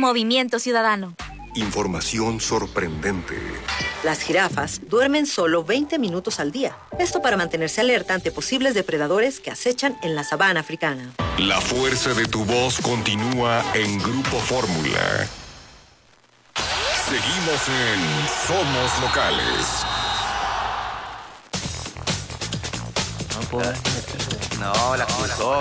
Movimiento Ciudadano. Información sorprendente. Las jirafas duermen solo 20 minutos al día. Esto para mantenerse alerta ante posibles depredadores que acechan en la sabana africana. La fuerza de tu voz continúa en Grupo Fórmula. Seguimos en Somos Locales. No, la cruzó.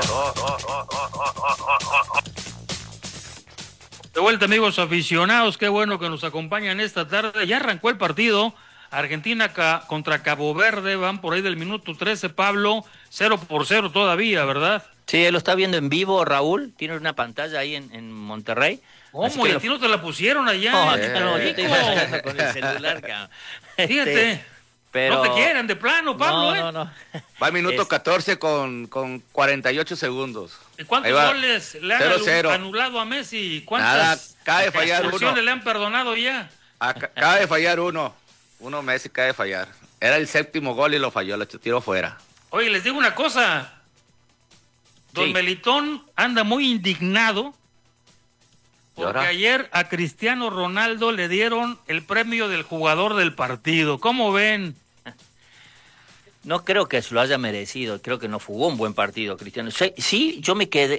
De vuelta, amigos aficionados, qué bueno que nos acompañan esta tarde. Ya arrancó el partido, Argentina contra Cabo Verde, van por ahí del minuto 13, Pablo, 0-0 todavía, ¿verdad? Sí, él lo está viendo en vivo, Raúl, tiene una pantalla ahí en Monterrey. ¿Cómo? ¿Y a ti no te la pusieron allá? No, yo estoy con el celular, cabrón. Fíjate. Pero... No te quieren de plano, Pablo, No. Va al minuto 14 con 48 segundos. ¿Y cuántos goles le han 0-0. anulado a Messi? ¿Cuántas Nada, acaba de fallar uno. le han perdonado ya? Acaba de fallar uno. Messi acaba de fallar. Era el séptimo gol y lo falló, lo tiró fuera. Oye, les digo una cosa. Don Melitón anda muy indignado porque ayer a Cristiano Ronaldo le dieron el premio del jugador del partido. ¿Cómo ven? No creo que se lo haya merecido, creo que no jugó un buen partido, Cristiano. Sí, yo me quedé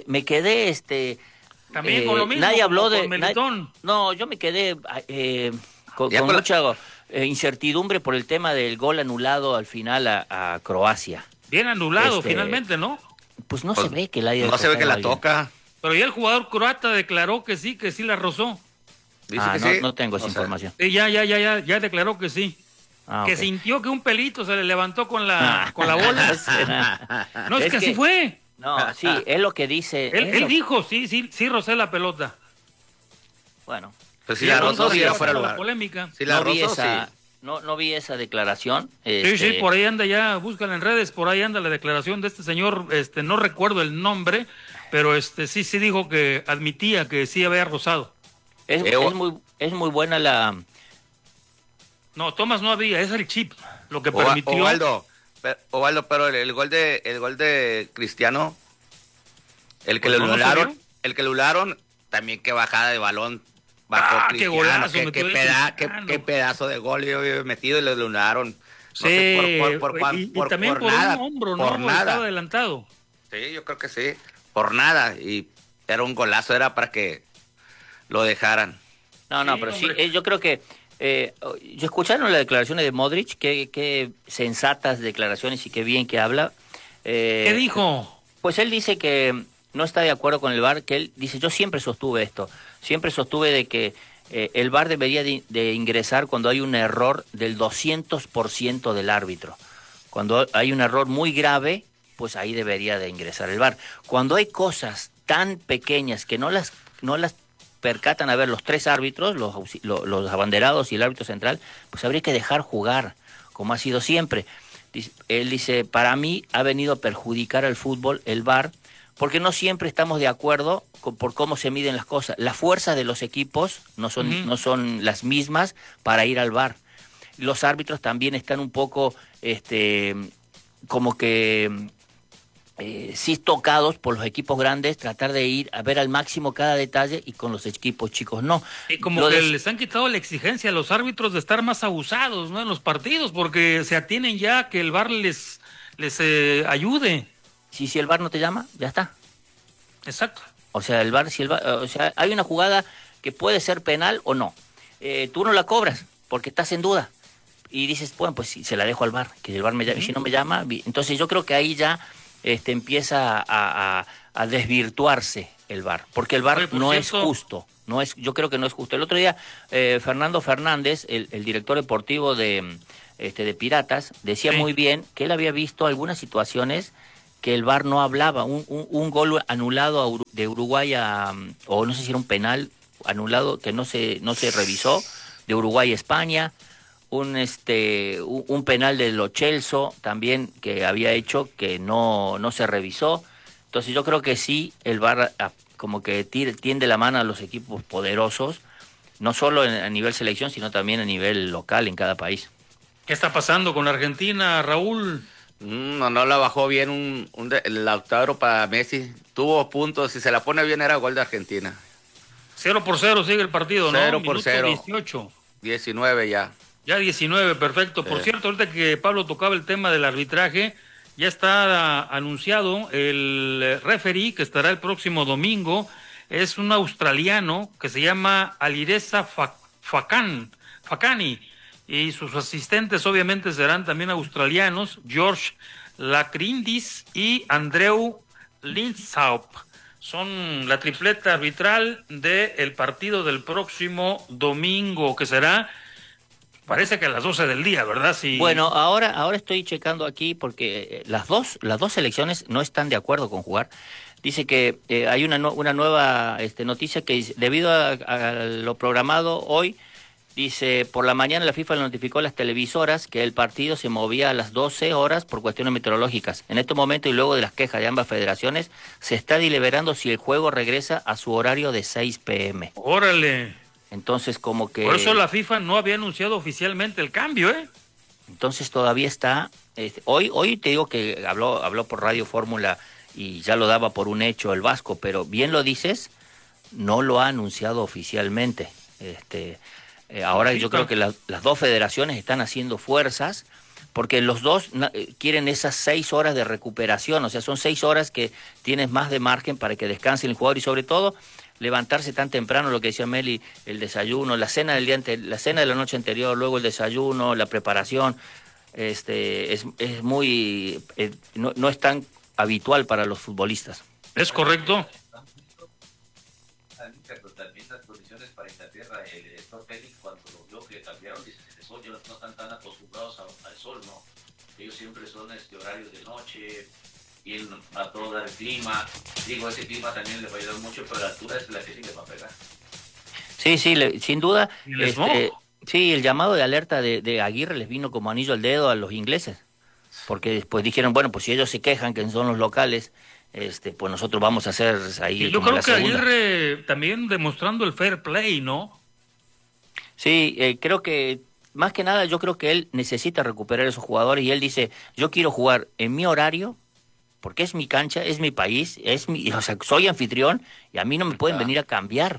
también con lo mismo. Nadie habló de Melitón. No, yo me quedé con mucha incertidumbre por el tema del gol anulado al final a Croacia. Bien anulado finalmente, ¿no? Pues no se ve que la haya No se ve que la toca. Pero ya el jugador croata declaró que sí la rozó. Dice que sí. No tengo esa información. Ya declaró que sí. Que okay. Sintió que un pelito se le levantó con la bola. No, es que así fue. No, sí, es lo que dice. Él dijo, sí, rocé la pelota. Bueno. Pues si la rozó, sí era fuera de la lugar. Polémica. Si la rozó, sí. No vi esa declaración. Sí, por ahí anda ya, búscala en redes, por ahí anda la declaración de este señor, no recuerdo el nombre, pero sí dijo que admitía que sí había rozado. Es muy buena la... No, Tomás no había, es el chip lo que permitió. Ovaldo, pero el gol de Cristiano, el que Pues lo anularon, también qué bajada de balón bajó Cristiano, qué golazo, qué pedazo de gol yo había metido y lo anularon. Sí, y también por nada, un hombro, ¿no? Por nada. Estaba adelantado. Sí, yo creo que sí, por nada, y era un golazo, era para que lo dejaran. No, pero sí, yo creo que yo escucharon las declaraciones de Modric, qué sensatas declaraciones y qué bien que habla. ¿Qué dijo? Pues él dice que no está de acuerdo con el VAR, que él dice, yo siempre sostuve de que el VAR debería de ingresar cuando hay un error del 200% del árbitro. Cuando hay un error muy grave, pues ahí debería de ingresar el VAR. Cuando hay cosas tan pequeñas que no las percatan a ver los tres árbitros, los abanderados y el árbitro central, pues habría que dejar jugar, como ha sido siempre. Él dice, para mí ha venido a perjudicar al fútbol el VAR, porque no siempre estamos de acuerdo por cómo se miden las cosas. La fuerza de los equipos no son las mismas para ir al VAR. Los árbitros también están un poco como que sí tocados por los equipos grandes, tratar de ir a ver al máximo cada detalle, y con los equipos chicos no. Y como que les han quitado la exigencia a los árbitros de estar más abusados, ¿no?, en los partidos, porque se atienen ya que el VAR les ayude. Si el VAR no te llama, ya está. Exacto. O sea, hay una jugada que puede ser penal o no. Tú no la cobras porque estás en duda. Y dices, bueno, pues si se la dejo al VAR, que el VAR me llame, si no me llama. Entonces yo creo que ahí ya empieza a desvirtuarse el VAR, porque el VAR no es justo. Yo creo que no es justo. El otro día, Fernando Fernández, el director deportivo de Piratas, decía muy bien que él había visto algunas situaciones que el VAR no hablaba. Un gol anulado de Uruguay o no sé si era un penal anulado que no se revisó, de Uruguay a España, un penal de Lo Celso también que había hecho que no se revisó. Entonces yo creo que sí, el VAR como que tiende la mano a los equipos poderosos, no solo a nivel selección, sino también a nivel local en cada país. ¿Qué está pasando con Argentina, Raúl? No la bajó bien el Lautaro para Messi. Tuvo puntos, si se la pone bien era gol de Argentina. 0-0 sigue el partido, ¿no? 0-0. 18. 19 ya. Ya 19, perfecto. Por cierto, ahorita que Pablo tocaba el tema del arbitraje, ya está anunciado el referee que estará el próximo domingo. Es un australiano que se llama Alireza Fakani, y sus asistentes obviamente serán también australianos, George Lacrindis y Andreu Linsaup. Son la tripleta arbitral del partido del próximo domingo, que será, parece que a las 12 del día, ¿verdad? Sí. Bueno, ahora estoy checando aquí porque las dos selecciones no están de acuerdo con jugar. Dice que hay una nueva noticia que debido a lo programado hoy, dice, por la mañana la FIFA le notificó a las televisoras que el partido se movía a las 12 horas por cuestiones meteorológicas. En este momento y luego de las quejas de ambas federaciones, se está deliberando si el juego regresa a su horario de 6 p.m. ¡Órale! Entonces como que... Por eso la FIFA no había anunciado oficialmente el cambio, ¿eh? Entonces todavía está... Hoy te digo que habló por Radio Fórmula y ya lo daba por un hecho el Vasco, pero bien lo dices, no lo ha anunciado oficialmente. Ahora yo creo que las dos federaciones están haciendo fuerzas porque los dos quieren esas 6 horas de recuperación, o sea, son 6 horas que tienes más de margen para que descanse el jugador y sobre todo levantarse tan temprano, lo que decía Meli, el desayuno, la cena la cena de la noche anterior, luego el desayuno, la preparación, es muy no es tan habitual para los futbolistas. ¿Es correcto? Pero también las condiciones para Inglaterra, el director técnico cuando lo vio que cambiaron, dice, el sol ya no están tan acostumbrados al sol, ¿no? Ellos siempre son horarios de noche, y a todo dar el clima. Digo, ese clima también le va a ayudar mucho, pero la altura es la que sí le va a pegar. Sí, sin duda. El Sí, el llamado de alerta de Aguirre les vino como anillo al dedo a los ingleses, porque después dijeron, bueno, pues si ellos se quejan que son los locales, pues nosotros vamos a hacer ahí. Y yo creo que Aguirre también demostrando el fair play, ¿no? Sí, creo que más que nada yo creo que él necesita recuperar a esos jugadores y él dice, yo quiero jugar en mi horario porque es mi cancha, es mi país, o sea, soy anfitrión y a mí no me pueden venir a cambiar.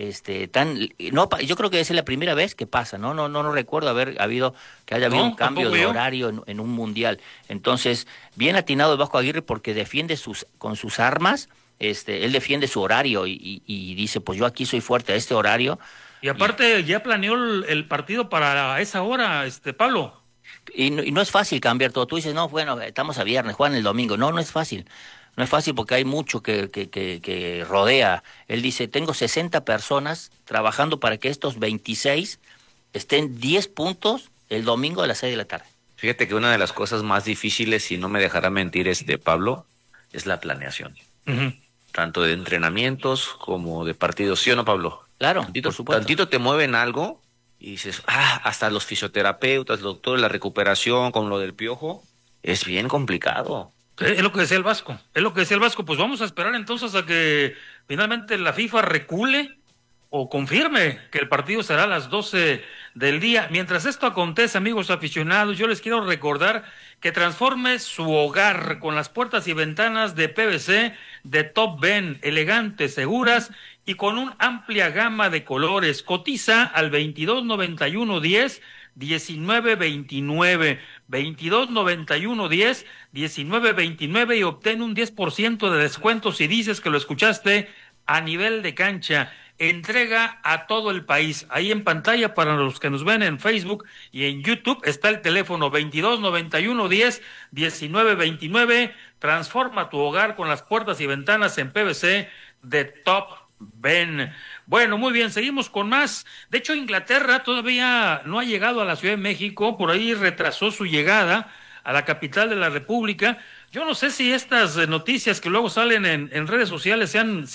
Yo creo que esa es la primera vez que pasa, no recuerdo habido un cambio de horario en un mundial. Entonces, bien atinado el Vasco Aguirre porque defiende con sus armas, él defiende su horario y dice, pues yo aquí soy fuerte a este horario. Y aparte ya planeó el partido para esa hora, Pablo. Y no es fácil cambiar todo. Tú dices, no, bueno, estamos a viernes, juegan el domingo. No es fácil. No es fácil porque hay mucho que rodea. Él dice, tengo 60 personas trabajando para que estos 26 estén 10 puntos el domingo a las 6 de la tarde. Fíjate que una de las cosas más difíciles, si no me dejará mentir, Pablo, es la planeación. Uh-huh. Tanto de entrenamientos como de partidos, ¿sí o no, Pablo? Claro, por supuesto. Tantito te mueven algo y dices, hasta los fisioterapeutas, los doctores, la recuperación con lo del piojo, es bien complicado. Es lo que decía el Vasco, pues vamos a esperar entonces a que finalmente la FIFA recule o confirme que el partido será a las 12 del día. Mientras esto acontece, amigos aficionados, yo les quiero recordar que transforme su hogar con las puertas y ventanas de PVC de Top Ben, elegantes, seguras y con una amplia gama de colores. Cotiza al 229110 1929, 229110 1929 y obtén un 10% de descuento si dices que lo escuchaste a nivel de cancha. Entrega a todo el país. Ahí en pantalla para los que nos ven en Facebook y en YouTube está el teléfono 229110 1929. Transforma tu hogar con las puertas y ventanas en PVC de Top Ben. Bueno, muy bien, seguimos con más. De hecho, Inglaterra todavía no ha llegado a la Ciudad de México, por ahí retrasó su llegada a la capital de la República. Yo no sé si estas noticias que luego salen en redes sociales sean